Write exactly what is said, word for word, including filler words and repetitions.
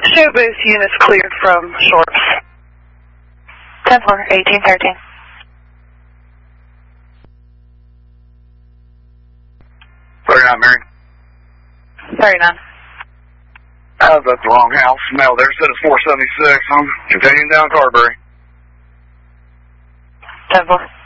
Show booth units cleared from Shorts. ten four, eighteen thirteen. thirty-nine, Mary. thirty-nine. Uh, that's the wrong house. Mail there said it's four seventy-six. I'm continuing down Carberry. ten four.